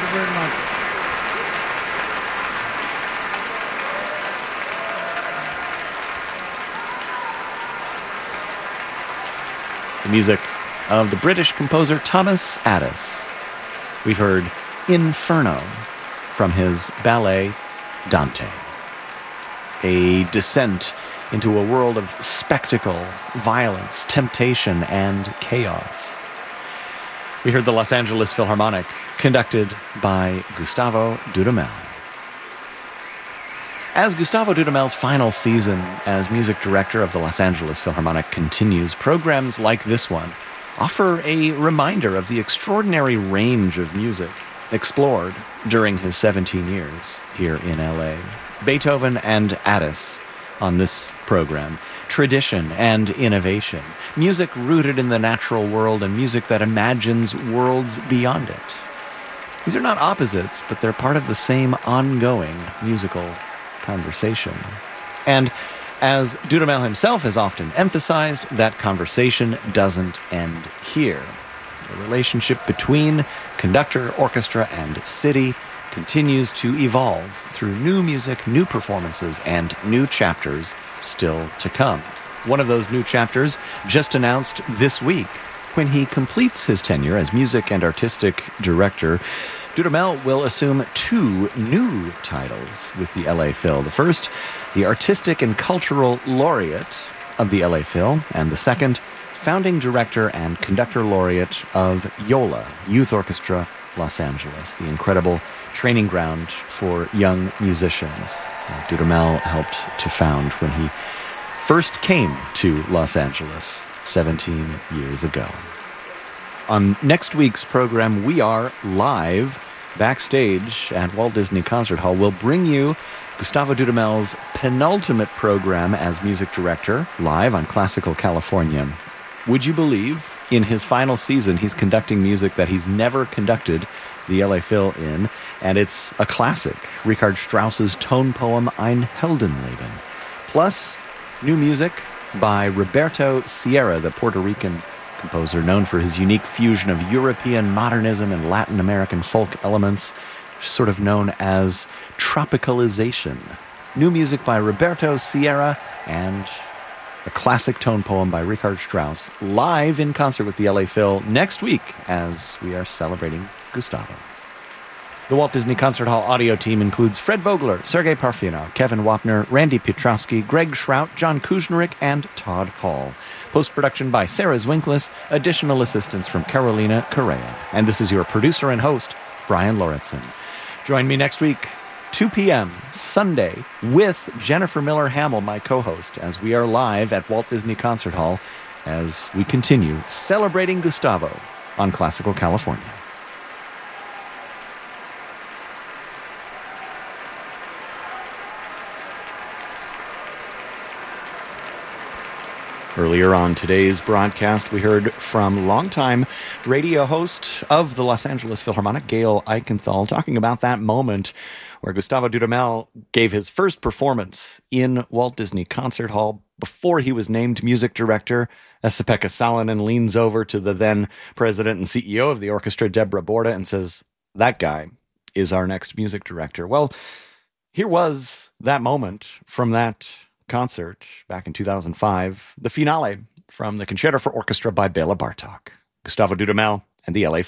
very much. The music of the British composer Thomas Addis. We've heard Inferno from his ballet Dante. A descent into a world of spectacle, violence, temptation, and chaos. We heard the Los Angeles Philharmonic, conducted by Gustavo Dudamel. As Gustavo Dudamel's final season as music director of the Los Angeles Philharmonic continues, programs like this one offer a reminder of the extraordinary range of music explored during his 17 years here in LA. Beethoven and Addis on this program. Tradition and innovation. Music rooted in the natural world and music that imagines worlds beyond it. These are not opposites, but they're part of the same ongoing musical conversation. And as Dudamel himself has often emphasized, that conversation doesn't end here. The relationship between conductor, orchestra, and city continues to evolve through new music, new performances, and new chapters still to come. One of those new chapters just announced this week. When he completes his tenure as music and artistic director, Dudamel will assume 2 new titles with the LA Phil. The first, the Artistic and Cultural Laureate of the LA Phil, and the second, Founding Director and Conductor Laureate of YOLA, Youth Orchestra Los Angeles, the incredible training ground for young musicians. Dudamel helped to found when he first came to Los Angeles 17 years ago. On next week's program, we are live backstage at Walt Disney Concert Hall. We'll bring you Gustavo Dudamel's penultimate program as music director, live on Classical California. Would you believe, in his final season, he's conducting music that he's never conducted the LA Phil in, and it's a classic, Richard Strauss's tone poem Ein Heldenleben. Plus, new music by Roberto Sierra, the Puerto Rican composer known for his unique fusion of European modernism and Latin American folk elements, sort of known as tropicalization. New music by Roberto Sierra and a classic tone poem by Richard Strauss, live in concert with the LA Phil next week as we are celebrating Gustavo. The Walt Disney Concert Hall audio team includes Fred Vogler, Sergei Parfyanov, Kevin Wapner, Randy Piotrowski, Greg Schrout, John Kuznick, and Todd Hall. Post-production by Sarah Zwinklis, additional assistance from Carolina Correa. And this is your producer and host, Brian Lauritsen. Join me next week, 2 p.m. Sunday, with Jennifer Miller Hamill, my co-host, as we are live at Walt Disney Concert Hall as we continue celebrating Gustavo on Classical California. Earlier on today's broadcast, we heard from longtime radio host of the Los Angeles Philharmonic, Gail Eichenthal, talking about that moment where Gustavo Dudamel gave his first performance in Walt Disney Concert Hall before he was named music director. Esa-Pekka Salonen leans over to the then president and CEO of the orchestra, Deborah Borda, and says, "That guy is our next music director." Well, here was that moment from that concert back in 2005, the finale from the Concerto for Orchestra by Bela Bartok. Gustavo Dudamel and the LA